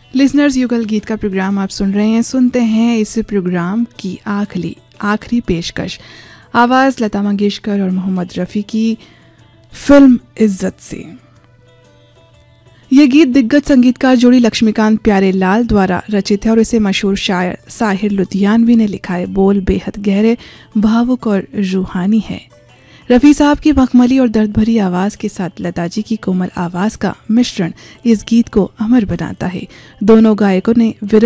Listeners, युगल गीत का प्रोग्राम आप सुन रहे हैं। सुनते हैं इस प्रोग्राम की आखिरी पेशकश आवाज़ लता मंगेशकर और मोहम्मद रफ़ी की फिल्म इज्जत से। ये गीत दिग्गज संगीतकार जोड़ी लक्ष्मीकांत प्यारेलाल द्वारा रचित है और इसे मशहूर शायर साहिर लुधियानवी ने लिखा है। बोल बेहद गहरे, भावुक और रूहानी है। रफ़ी साहब की मखमली और दर्द भरी आवाज़ के साथ लता जी की कोमल आवाज़ का मिश्रण इस गीत को अमर बनाता है। दोनों गायकों ने